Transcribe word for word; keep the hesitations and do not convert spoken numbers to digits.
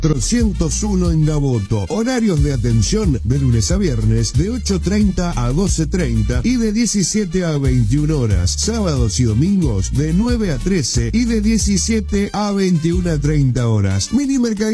cuatrocientos uno en Gaboto. Horarios de atención de lunes a viernes de ocho treinta a doce treinta y de diecisiete a veintiuna horas. Sábados y domingos de nueve a trece y de diecisiete a veintiuna treinta horas. Mini Mercadito